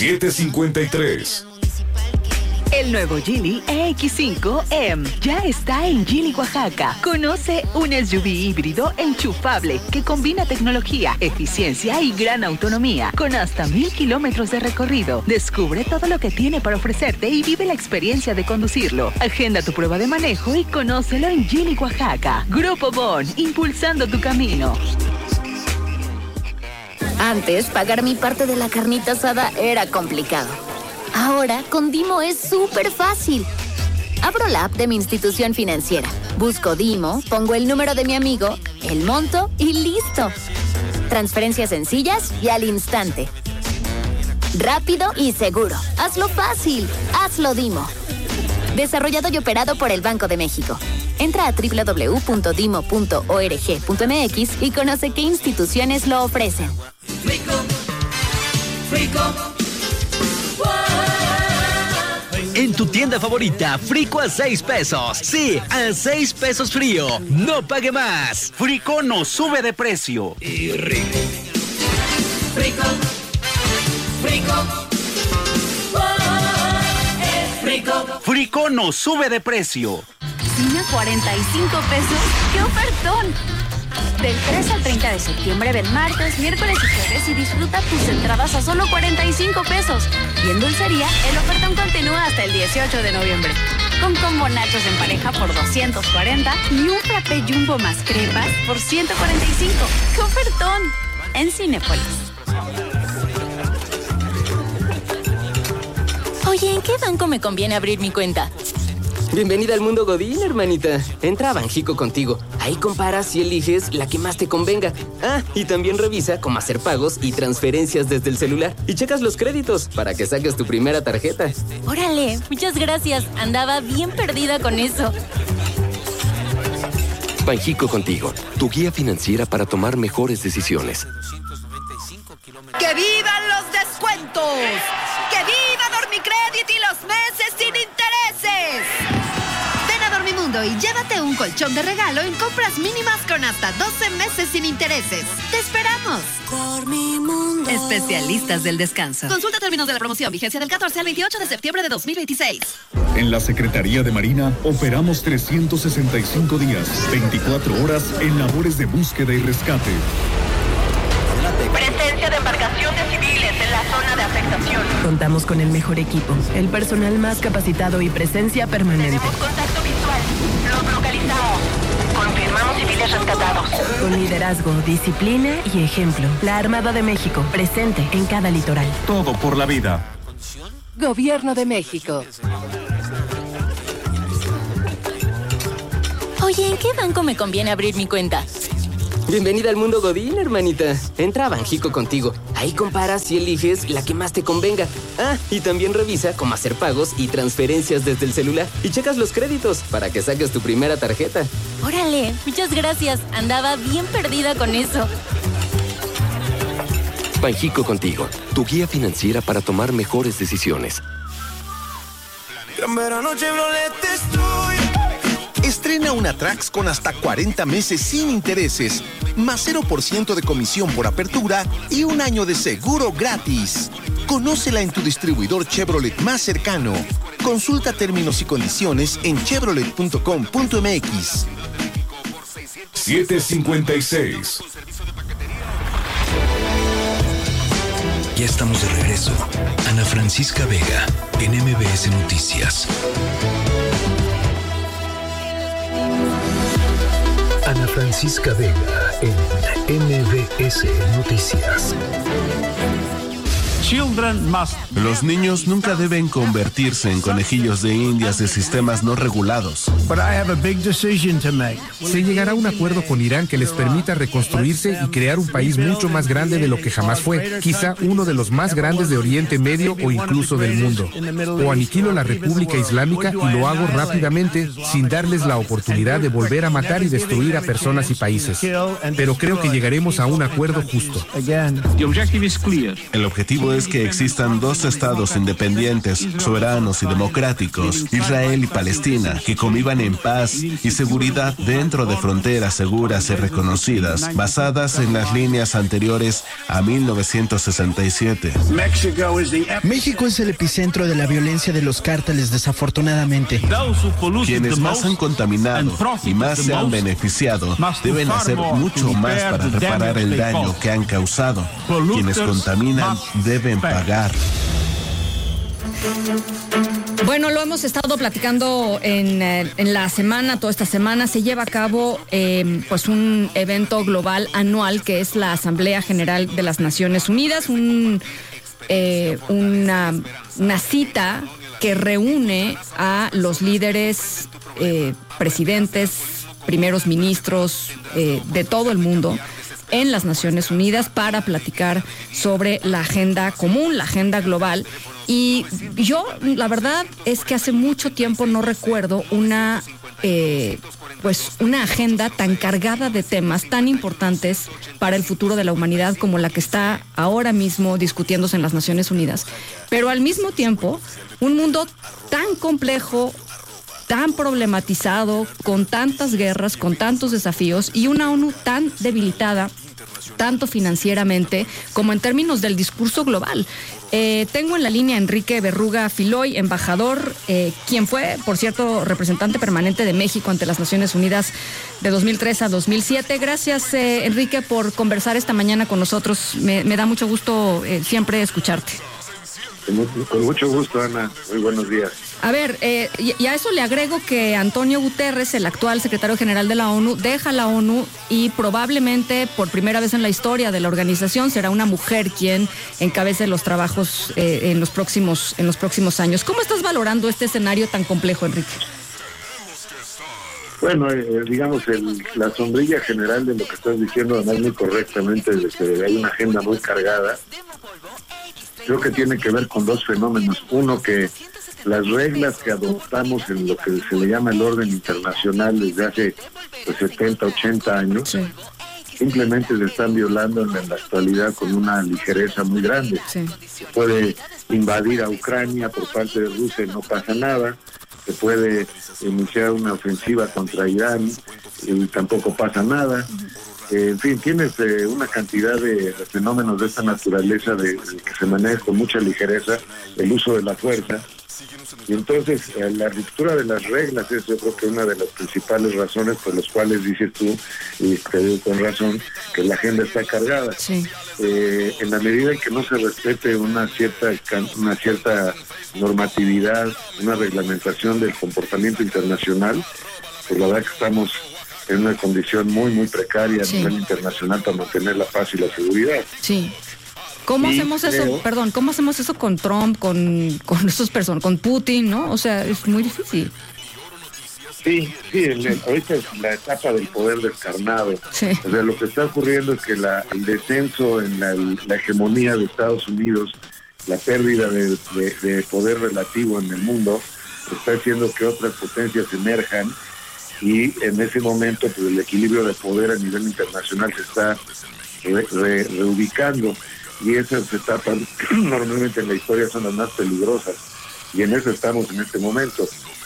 753. El nuevo Geely EX5M ya está en Geely, Oaxaca. Conoce un SUV híbrido enchufable que combina tecnología, eficiencia y gran autonomía, con hasta 1000 kilómetros de recorrido. Descubre todo lo que tiene para ofrecerte y vive la experiencia de conducirlo. Agenda tu prueba de manejo y conócelo en Geely, Oaxaca. Grupo Bon, impulsando tu camino. Antes, pagar mi parte de la carnita asada era complicado. Ahora, con Dimo es súper fácil. Abro la app de mi institución financiera, busco Dimo, pongo el número de mi amigo, el monto y listo. Transferencias sencillas y al instante. Rápido y seguro. Hazlo fácil. Hazlo Dimo. Desarrollado y operado por el Banco de México. Entra a www.dimo.org.mx y conoce qué instituciones lo ofrecen. En tu tienda favorita, Frico a 6 pesos. Sí, a 6 pesos frío. No pague más. Frico no sube de precio. Y rico. Frico. Frico no sube de precio. Cine a 45 pesos. ¡Qué ofertón! Del 3 al 30 de septiembre, ven martes, miércoles y jueves y disfruta tus entradas a solo 45 pesos. Y en dulcería, el ofertón continúa hasta el 18 de noviembre. Con combo nachos en pareja por 240 y un frappé jumbo más crepas por 145. ¡Qué ofertón! En Cinépolis. Oye, ¿en qué banco me conviene abrir mi cuenta? Bienvenida al mundo Godín, hermanita. Entra a Banjico Contigo. Ahí comparas y eliges la que más te convenga. Ah, y también revisa cómo hacer pagos y transferencias desde el celular. Y checas los créditos para que saques tu primera tarjeta. Órale, muchas gracias. Andaba bien perdida con eso. Banjico Contigo, tu guía financiera para tomar mejores decisiones. ¡Que vivan los descuentos! ¡Que viva Dormicredit y los meses sin intereses! Ven a Dormimundo y llévate un colchón de regalo en compras mínimas con hasta 12 meses sin intereses. ¡Te esperamos! Dormimundo. Especialistas del descanso. Consulta términos de la promoción. Vigencia del 14 al 28 de septiembre de 2026. En la Secretaría de Marina operamos 365 días, 24 horas en labores de búsqueda y rescate. Presencia de embarcaciones civiles en la zona de afectación. Contamos con el mejor equipo, el personal más capacitado y presencia permanente. Tenemos contacto visual. Los localizamos. Confirmamos civiles rescatados. Con liderazgo, disciplina y ejemplo. La Armada de México, presente en cada litoral. Todo por la vida. Gobierno de México. Oye, ¿en qué banco me conviene abrir mi cuenta? Bienvenida al mundo Godín, hermanita. Entra a Banjico Contigo. Ahí comparas y eliges la que más te convenga. Ah, y también revisa cómo hacer pagos y transferencias desde el celular. Y checas los créditos para que saques tu primera tarjeta. Órale, muchas gracias. Andaba bien perdida con eso. Banjico Contigo, tu guía financiera para tomar mejores decisiones. Gran verano Chevrolet destruye. Estrena una Trax con hasta 40 meses sin intereses, más 0% de comisión por apertura y un año de seguro gratis. Conócela en tu distribuidor Chevrolet más cercano. Consulta términos y condiciones en chevrolet.com.mx. 756. Ya estamos de regreso. Ana Francisca Vega, en MBS Noticias. Ana Francisca Vega en MBS Noticias. Los niños nunca deben convertirse en conejillos de indias de sistemas no regulados. Se llegará a un acuerdo con Irán que les permita reconstruirse y crear un país mucho más grande de lo que jamás fue, quizá uno de los más grandes de Oriente Medio o incluso del mundo. O aniquilo la República Islámica y lo hago rápidamente, sin darles la oportunidad de volver a matar y destruir a personas y países. Pero creo que llegaremos a un acuerdo justo. El objetivo es es que existan dos estados independientes, soberanos y democráticos, Israel y Palestina, que convivan en paz y seguridad dentro de fronteras seguras y reconocidas, basadas en las líneas anteriores a 1967. México es el epicentro de la violencia de los cárteles, desafortunadamente. Quienes más han contaminado y más se han beneficiado deben hacer mucho más para reparar el daño que han causado. Quienes contaminan deben pagar. Bueno, lo hemos estado platicando en la semana, toda esta semana se lleva a cabo pues un evento global anual que es la Asamblea General de las Naciones Unidas, una cita que reúne a los líderes, presidentes, primeros ministros de todo el mundo en las Naciones Unidas para platicar sobre la agenda común, la agenda global. Y yo, la verdad es que hace mucho tiempo no recuerdo una agenda tan cargada de temas tan importantes para el futuro de la humanidad como la que está ahora mismo discutiéndose en las Naciones Unidas. Pero al mismo tiempo, un mundo tan complejo, tan problematizado, con tantas guerras, con tantos desafíos, y una ONU tan debilitada, tanto financieramente como en términos del discurso global. Tengo en la línea a Enrique Berruga Filoy, embajador, quien fue, por cierto, representante permanente de México ante las Naciones Unidas de 2003 a 2007. Gracias, Enrique, por conversar esta mañana con nosotros. Me da mucho gusto siempre escucharte. Con mucho gusto, Ana. Muy buenos días. A ver, y a eso le agrego que Antonio Guterres, el actual secretario general de la ONU, deja la ONU y probablemente por primera vez en la historia de la organización será una mujer quien encabece los trabajos en los próximos años. ¿Cómo estás valorando este escenario tan complejo, Enrique? Bueno, digamos, la sombrilla general de lo que estás diciendo, además muy correctamente, de que hay una agenda muy cargada. Creo que tiene que ver con dos fenómenos. Uno, que las reglas que adoptamos en lo que se le llama el orden internacional desde hace 70, 80 años, sí, simplemente se están violando en la actualidad con una ligereza muy grande. Sí. Se puede invadir a Ucrania por parte de Rusia y no pasa nada. Se puede iniciar una ofensiva contra Irán y tampoco pasa nada. En fin, tienes una cantidad de fenómenos de esta naturaleza de que se maneja con mucha ligereza el uso de la fuerza. Y entonces la ruptura de las reglas es, yo creo que una de las principales razones por las cuales dices tú, y te digo con razón, que la agenda está cargada. Sí. En la medida en que no se respete una cierta normatividad, una reglamentación del comportamiento internacional, pues la verdad que estamos en una condición muy, muy precaria, sí, a nivel internacional para mantener la paz y la seguridad. Sí. ¿Cómo hacemos eso? Perdón, ¿cómo hacemos eso con Trump, con esas personas, con Putin, no? O sea, es muy difícil. Sí, ahorita es la etapa del poder descarnado. Sí. O sea, lo que está ocurriendo es que el descenso en la hegemonía de Estados Unidos, la pérdida de poder relativo en el mundo, está haciendo que otras potencias emerjan. Y en ese momento, pues, el equilibrio de poder a nivel internacional se está reubicando. Y esas etapas normalmente en la historia son las más peligrosas. Y en eso estamos en este momento.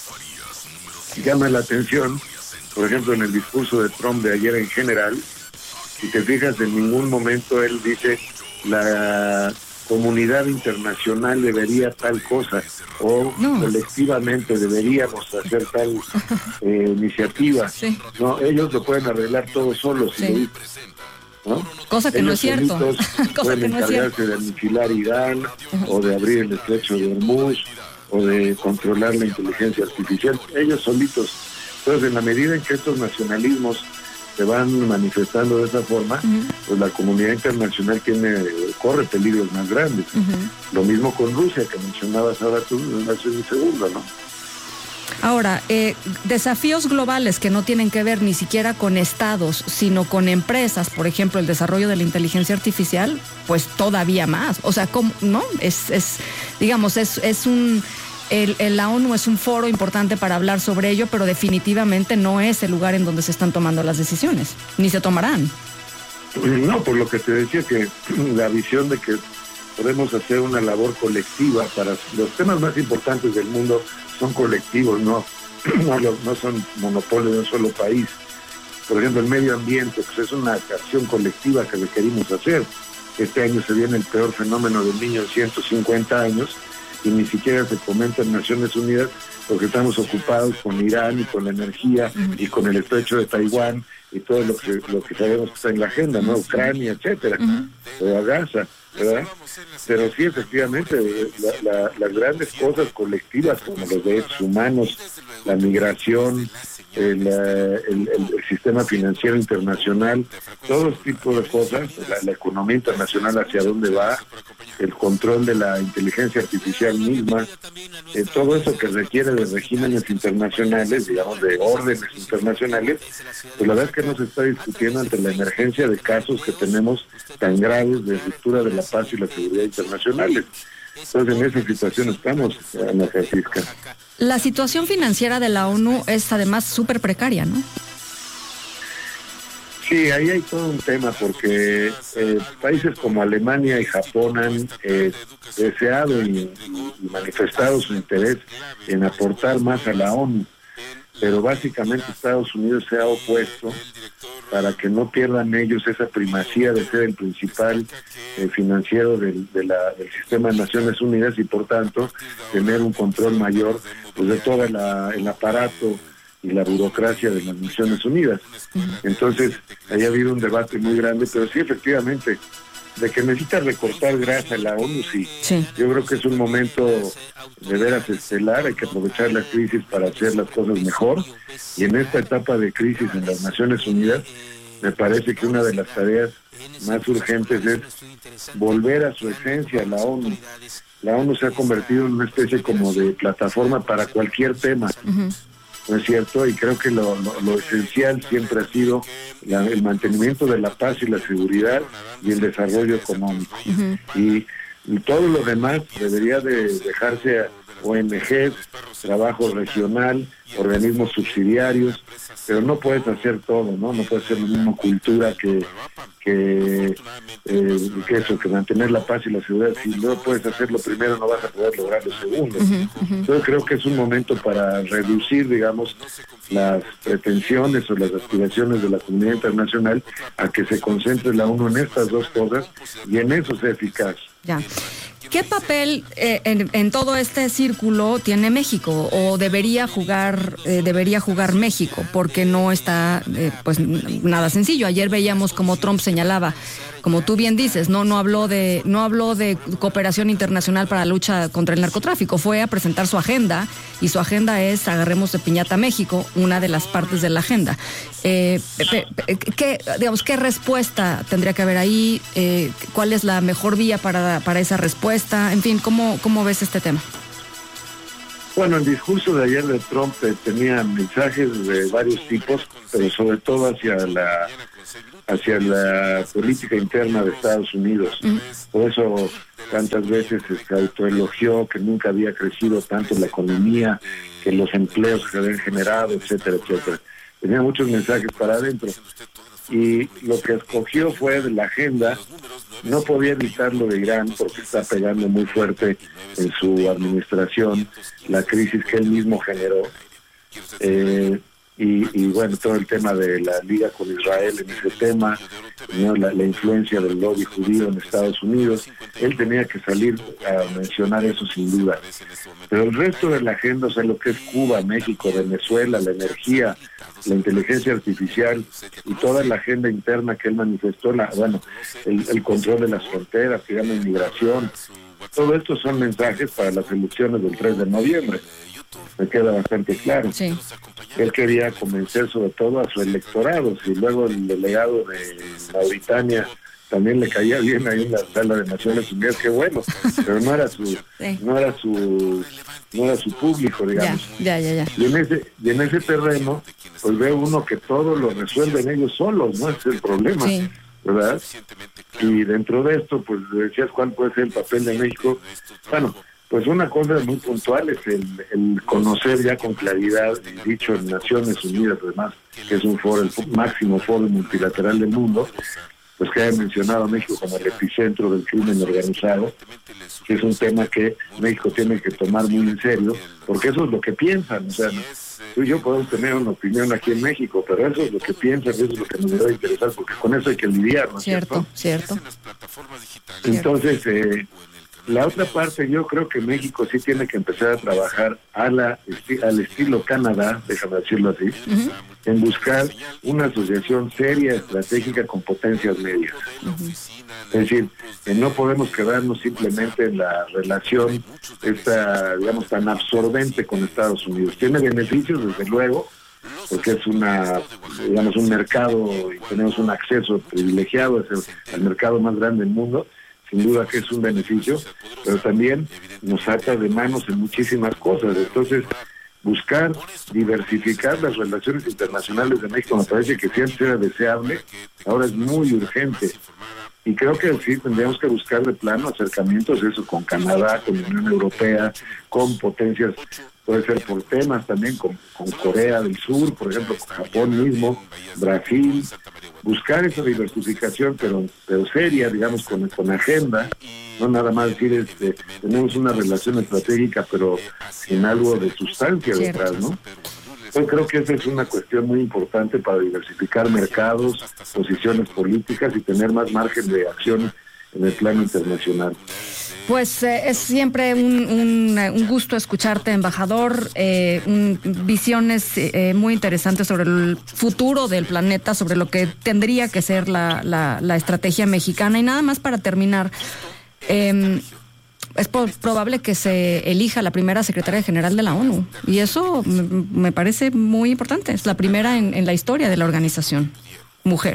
Llama la atención, por ejemplo, en el discurso de Trump de ayer en general, si te fijas, en ningún momento él dice la comunidad internacional debería tal cosa o colectivamente deberíamos hacer tal iniciativa. Sí. No, ellos lo pueden arreglar todos solos, sí, ¿no? Cosa que ellos no es cierto. Pueden encargarse de aniquilar Irán, o de abrir el estrecho de Hormuz, o de controlar la inteligencia artificial. Ellos solitos. Entonces, en la medida en que estos nacionalismos se van manifestando de esa forma, pues la comunidad internacional corre peligros más grandes. Lo mismo con Rusia, que mencionabas ahora tú hace un segundo, ¿no? Ahora, desafíos globales que no tienen que ver ni siquiera con estados, sino con empresas, por ejemplo, el desarrollo de la inteligencia artificial, pues todavía más. O sea, ¿no? La ONU es un foro importante para hablar sobre ello, pero definitivamente no es el lugar en donde se están tomando las decisiones, ni se tomarán. No, por lo que te decía, que la visión de que podemos hacer una labor colectiva para los temas más importantes del mundo. Son colectivos, no son monopolios de un solo país. Por ejemplo, el medio ambiente, pues es una acción colectiva que requerimos hacer. Este año se viene el peor fenómeno del niño en 150 años y ni siquiera se comenta en Naciones Unidas porque estamos ocupados con Irán y con la energía y con el estrecho de Taiwán y todo lo que sabemos que está en la agenda, ¿no? Ucrania, etcétera, o Gaza, ¿verdad? Pero sí, efectivamente, las grandes cosas colectivas como los derechos humanos, la migración, el sistema financiero internacional, todo ese tipo de cosas, la economía internacional hacia dónde va, el control de la inteligencia artificial misma, todo eso que requiere de regímenes internacionales, digamos, de órdenes internacionales, pues la verdad es que no se está discutiendo ante la emergencia de casos que tenemos tan graves de ruptura de la paz y la seguridad internacionales. Entonces, en esa situación estamos, Ana Francisca. La situación financiera de la ONU es además súper precaria, ¿no? Sí, ahí hay todo un tema porque países como Alemania y Japón han deseado y manifestado su interés en aportar más a la ONU, pero básicamente Estados Unidos se ha opuesto para que no pierdan ellos esa primacía de ser el principal financiero del sistema de Naciones Unidas y por tanto tener un control mayor pues de todo el aparato y la burocracia de las Naciones Unidas. Entonces, ahí ha habido un debate muy grande, pero sí, efectivamente, de que necesita recortar grasa la ONU, sí. Yo creo que es un momento de veras estelar, hay que aprovechar la crisis para hacer las cosas mejor, y en esta etapa de crisis en las Naciones Unidas, me parece que una de las tareas más urgentes es volver a su esencia, la ONU. La ONU se ha convertido en una especie como de plataforma para cualquier tema. ¿No es cierto? Y creo que lo esencial siempre ha sido el mantenimiento de la paz y la seguridad y el desarrollo económico. Y todo lo demás debería de dejarse a ONGs, trabajo regional, organismos subsidiarios, pero no puedes hacer todo, ¿no? No puede ser la misma cultura que mantener la paz y la seguridad. Si no puedes hacerlo primero, no vas a poder lograr lo segundo. Entonces creo que es un momento para reducir, digamos, las pretensiones o las aspiraciones de la comunidad internacional a que se concentre la ONU en estas dos cosas y en eso sea eficaz. Ya. ¿Qué papel en todo este círculo tiene México o debería jugar México? Porque no está pues nada sencillo. Ayer veíamos como Trump señalaba, como tú bien dices, no habló de cooperación internacional para la lucha contra el narcotráfico. Fue a presentar su agenda y su agenda es agarremos de piñata a México, una de las partes de la agenda. ¿Qué respuesta tendría que haber ahí? ¿Cuál es la mejor vía para esa respuesta? En fin, ¿cómo ves este tema? Bueno, el discurso de ayer de Trump tenía mensajes de varios tipos, pero sobre todo hacia la política interna de Estados Unidos. Por eso tantas veces se autoelogió que nunca había crecido tanto la economía, que los empleos que se habían generado, etcétera, etcétera. Tenía muchos mensajes para adentro. Y lo que escogió fue de la agenda. No podía evitar lo de Irán porque está pegando muy fuerte en su administración la crisis que él mismo generó. Y bueno, todo el tema de la liga con Israel en ese tema, ¿no? la influencia del lobby judío en Estados Unidos, él tenía que salir a mencionar eso sin duda. Pero el resto de la agenda, o sea, lo que es Cuba, México, Venezuela, la energía, la inteligencia artificial y toda la agenda interna que él manifestó, el control de las fronteras, se llama inmigración, todo esto son mensajes para las elecciones del 3 de noviembre. Me queda bastante claro. Sí. Él quería convencer sobre todo a su electorado. Si luego el delegado de Mauritania también le caía bien ahí en la sala de Naciones Unidas, qué bueno, pero no era su público, digamos. Ya. Y en ese terreno, pues ve uno que todo lo resuelven ellos solos, ¿no? Ese es el problema. Sí. ¿Verdad? Y dentro de esto, pues decías cuál puede ser el papel de México. Bueno, pues una cosa muy puntual es el conocer ya con claridad, dicho en Naciones Unidas, además, que es un foro, el máximo foro multilateral del mundo, pues que haya mencionado a México como el epicentro del crimen organizado, que es un tema que México tiene que tomar muy en serio, porque eso es lo que piensan, o sea, tú y yo podemos tener una opinión aquí en México, pero eso es lo que piensan, eso es lo que nos debe interesar, porque con eso hay que lidiar, ¿no es cierto? Cierto. Entonces, la otra parte, yo creo que México sí tiene que empezar a trabajar al estilo Canadá, déjame decirlo así, en buscar una asociación seria, estratégica con potencias medias. Es decir, que no podemos quedarnos simplemente en la relación esta, digamos, tan absorbente con Estados Unidos. Tiene beneficios, desde luego, porque es un mercado y tenemos un acceso privilegiado al mercado más grande del mundo. Sin duda que es un beneficio, pero también nos ata de manos en muchísimas cosas. Entonces, buscar diversificar las relaciones internacionales de México me parece que siempre era deseable, ahora es muy urgente. Y creo que sí tendríamos que buscar de plano acercamientos, eso, con Canadá, con la Unión Europea, con potencias, puede ser por temas también, con Corea del Sur, por ejemplo, con Japón mismo, Brasil, buscar esa diversificación, pero seria, digamos, con agenda, no nada más decir, tenemos una relación estratégica, pero sin algo de sustancia detrás, ¿no? Yo creo que esa es una cuestión muy importante para diversificar mercados, posiciones políticas y tener más margen de acción en el plano internacional. Pues es siempre un gusto escucharte, embajador, visiones muy interesantes sobre el futuro del planeta, sobre lo que tendría que ser la estrategia mexicana. Y nada más para terminar, es probable que se elija la primera secretaria general de la ONU, y eso me parece muy importante. Es la primera en la historia de la organización, mujer.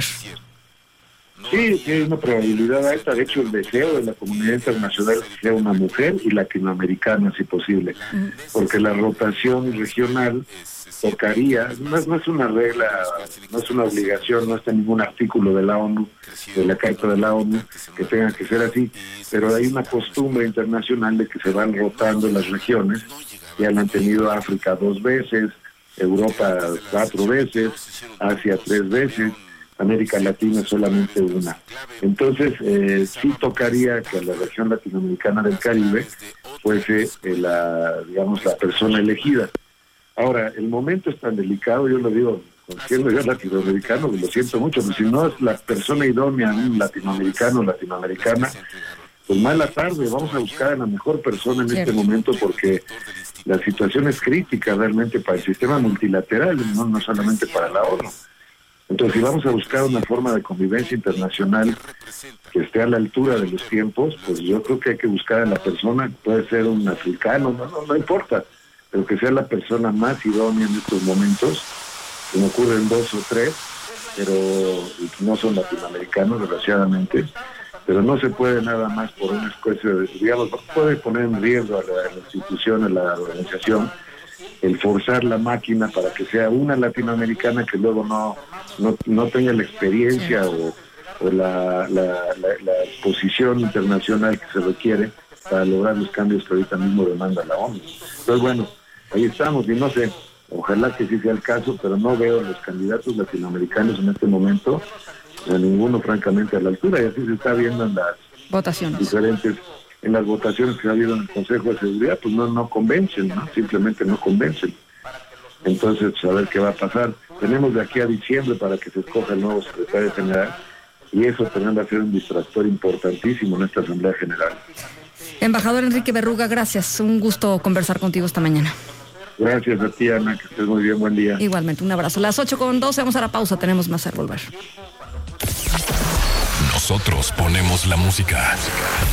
Sí, hay una probabilidad alta. De hecho, el deseo de la comunidad internacional es que sea una mujer y latinoamericana, si posible, porque la rotación regional tocaría, no es una regla, no es una obligación, no está en ningún artículo de la ONU, de la Carta de la ONU, que tenga que ser así, pero hay una costumbre internacional de que se van rotando las regiones. Ya la han tenido África 2 veces, Europa 4 veces, Asia 3 veces, América Latina solamente una. Entonces, sí tocaría que a la región latinoamericana del Caribe fuese la persona elegida. Ahora, el momento es tan delicado, yo lo digo, siendo yo latinoamericano, lo siento mucho, pero si no es la persona idónea, un latinoamericano o latinoamericana, pues mala tarde, vamos a buscar a la mejor persona en este momento, porque la situación es crítica realmente para el sistema multilateral, no solamente para la ONU. Entonces, si vamos a buscar una forma de convivencia internacional que esté a la altura de los tiempos, pues yo creo que hay que buscar a la persona, puede ser un africano, no importa, pero que sea la persona más idónea en estos momentos. Se me ocurren 2 o 3, pero no son latinoamericanos, desgraciadamente, pero no se puede nada más por una especie de, digamos, puede poner en riesgo a la institución, a la organización, el forzar la máquina para que sea una latinoamericana que luego no tenga la experiencia o la exposición internacional que se requiere para lograr los cambios que ahorita mismo demanda la ONU. Entonces, bueno, ahí estamos, y no sé, ojalá que sí sea el caso, pero no veo los candidatos latinoamericanos en este momento, a ninguno francamente a la altura, y así se está viendo en las votaciones diferentes, en las votaciones que ha habido en el Consejo de Seguridad, pues no convencen, ¿no? Simplemente no convencen. Entonces, a ver qué va a pasar. Tenemos de aquí a diciembre para que se escoja el nuevo secretario general, y eso también va a ser un distractor importantísimo en esta Asamblea General. Embajador Enrique Berruga, gracias. Un gusto conversar contigo esta mañana. Gracias a ti, Ana, que estés muy bien. Buen día. Igualmente, un abrazo. Las 8:12, vamos a la pausa. Tenemos más al volver. Nosotros ponemos la música.